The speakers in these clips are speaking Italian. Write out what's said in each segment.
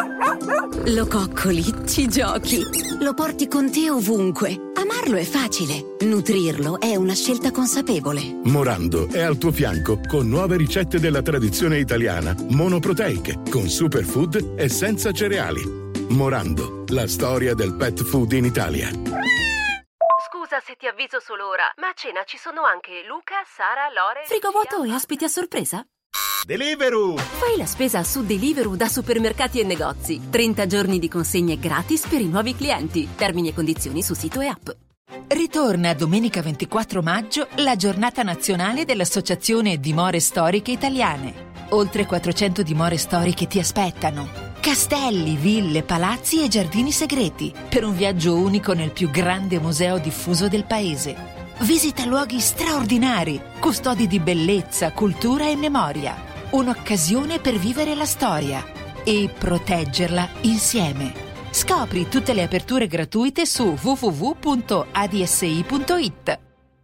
Lo coccoli, ci giochi, lo porti con te ovunque. Amarlo è facile, nutrirlo è una scelta consapevole. Morando è al tuo fianco con nuove ricette della tradizione italiana, monoproteiche, con superfood e senza cereali. Morando, la storia del pet food in Italia. Scusa se ti avviso solo ora, ma a cena ci sono anche Luca, Sara, Lore... Frigo vuoto e ospiti a sorpresa? Deliveroo! Fai la spesa su Deliveroo da supermercati e negozi. 30 giorni di consegne gratis per i nuovi clienti. Termini e condizioni su sito e app. Ritorna domenica 24 maggio la giornata nazionale dell'Associazione Dimore Storiche Italiane. Oltre 400 dimore storiche ti aspettano. Castelli, ville, palazzi e giardini segreti per un viaggio unico nel più grande museo diffuso del paese. Visita luoghi straordinari, custodi di bellezza, cultura e memoria. Un'occasione per vivere la storia e proteggerla insieme. Scopri tutte le aperture gratuite su www.adsi.it.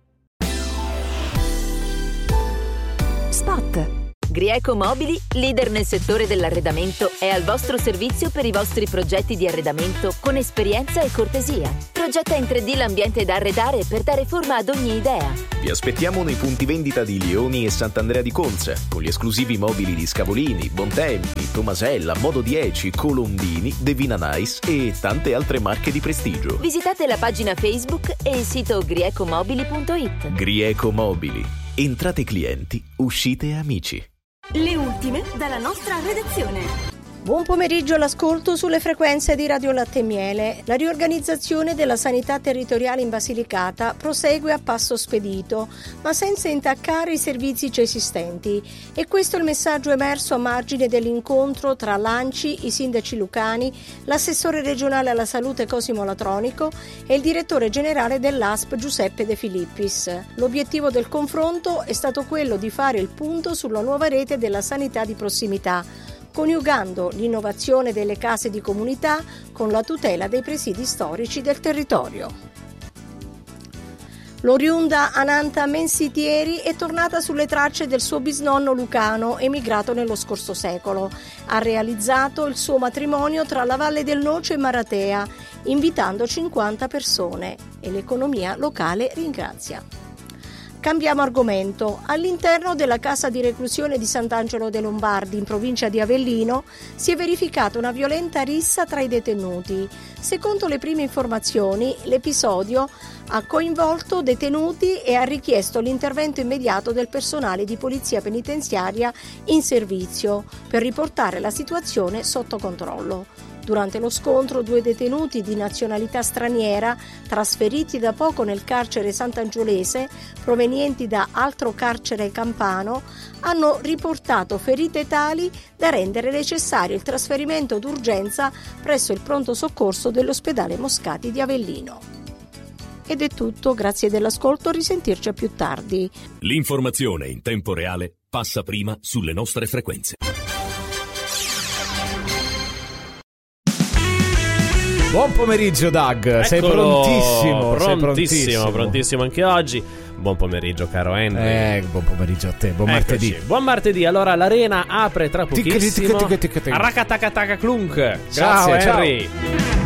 Spot. Grieco Mobili, leader nel settore dell'arredamento, è al vostro servizio per i vostri progetti di arredamento con esperienza e cortesia. Progetta in 3D l'ambiente da arredare per dare forma ad ogni idea. Vi aspettiamo nei punti vendita di Lioni e Sant'Andrea di Conza, con gli esclusivi mobili di Scavolini, Bontempi, Tomasella, Modo 10, Colombini, Devina Nice e tante altre marche di prestigio. Visitate la pagina Facebook e il sito griecomobili.it. Grieco Mobili. Entrate clienti, uscite amici. Le ultime dalla nostra redazione. Buon pomeriggio all'ascolto sulle frequenze di Radio Latte e Miele. La riorganizzazione della sanità territoriale in Basilicata prosegue a passo spedito, ma senza intaccare i servizi già esistenti. E questo è il messaggio emerso a margine dell'incontro tra l'ANCI, i sindaci lucani, l'assessore regionale alla salute Cosimo Latronico e il direttore generale dell'ASP Giuseppe De Filippis. L'obiettivo del confronto è stato quello di fare il punto sulla nuova rete della sanità di prossimità, coniugando l'innovazione delle case di comunità con la tutela dei presidi storici del territorio. L'oriunda Ananta Mensitieri è tornata sulle tracce del suo bisnonno lucano, emigrato nello scorso secolo. Ha realizzato il suo matrimonio tra la Valle del Noce e Maratea, invitando 50 persone, e l'economia locale ringrazia. Cambiamo argomento. All'interno della casa di reclusione di Sant'Angelo dei Lombardi, in provincia di Avellino, si è verificata una violenta rissa tra i detenuti. Secondo le prime informazioni, l'episodio ha coinvolto detenuti e ha richiesto l'intervento immediato del personale di polizia penitenziaria in servizio per riportare la situazione sotto controllo. Durante lo scontro, 2 detenuti di nazionalità straniera, trasferiti da poco nel carcere sant'angiolese, provenienti da altro carcere campano, hanno riportato ferite tali da rendere necessario il trasferimento d'urgenza presso il pronto soccorso dell'ospedale Moscati di Avellino. Ed è tutto, grazie dell'ascolto, risentirci a più tardi. L'informazione in tempo reale passa prima sulle nostre frequenze. Buon pomeriggio Doug, Eccolo, sei prontissimo. Prontissimo anche oggi. Buon pomeriggio caro Henry. Buon pomeriggio a te, buon martedì. Buon martedì, allora l'Arena apre tra pochissimo. Racatacataca clunk. Grazie Henry.